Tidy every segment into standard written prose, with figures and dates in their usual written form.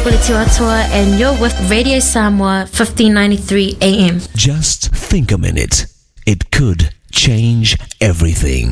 Lipuliti Atua, and you're with Radio Samoa 1593 AM. Just think a minute. It could change everything.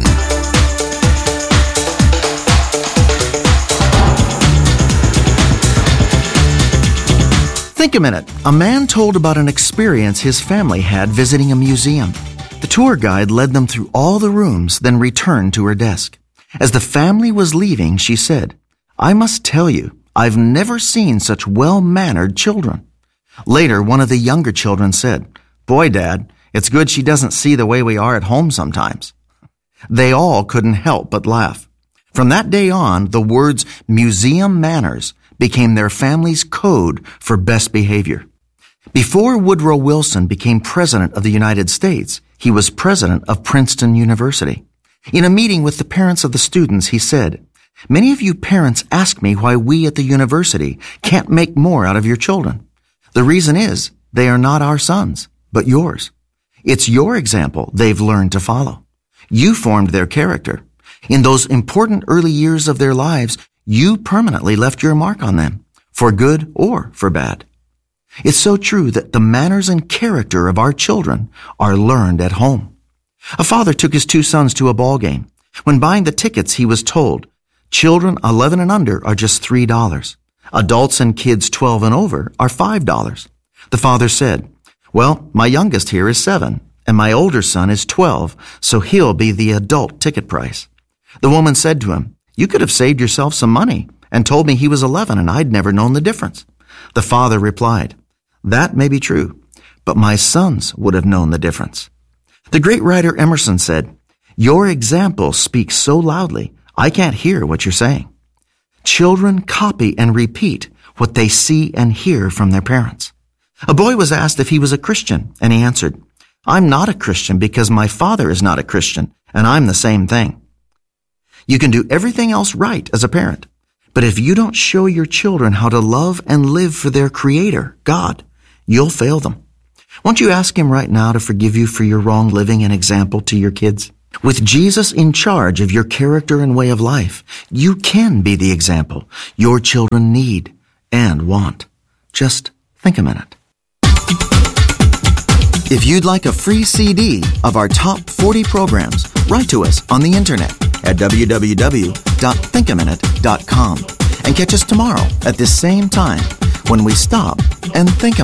Think a minute. A man told about an experience his family had visiting a museum. The tour guide led them through all the rooms, then returned to her desk. As the family was leaving, she said, "I must tell you, I've never seen such well-mannered children." Later, one of the younger children said, "Boy, Dad, it's good she doesn't see the way we are at home sometimes." They all couldn't help but laugh. From that day on, the words museum manners became their family's code for best behavior. Before Woodrow Wilson became President of the United States, he was president of Princeton University. In a meeting with the parents of the students, he said, "Many of you parents ask me why we at the university can't make more out of your children. The reason is they are not our sons, but yours. It's your example they've learned to follow. You formed their character. In those important early years of their lives, you permanently left your mark on them, for good or for bad." It's so true that the manners and character of our children are learned at home. A father took his two sons to a ball game. When buying the tickets, he was told, children 11 and under are just $3. Adults and kids 12 and over are $5. The father said, "Well, my youngest here is 7, and my older son is 12, so he'll be the adult ticket price." The woman said to him, "You could have saved yourself some money and told me he was 11 and I'd never known the difference." The father replied, "That may be true, but my sons would have known the difference." The great writer Emerson said, "Your example speaks so loudly, I can't hear what you're saying." Children copy and repeat what they see and hear from their parents. A boy was asked if he was a Christian, and he answered, "I'm not a Christian because my father is not a Christian, and I'm the same thing." You can do everything else right as a parent, but if you don't show your children how to love and live for their Creator, God, you'll fail them. Won't you ask Him right now to forgive you for your wrong living and example to your kids? With Jesus in charge of your character and way of life, you can be the example your children need and want. Just think a minute. If you'd like a free CD of our top 40 programs, write to us on the internet at www.thinkaminute.com and catch us tomorrow at this same time when we stop and think a minute.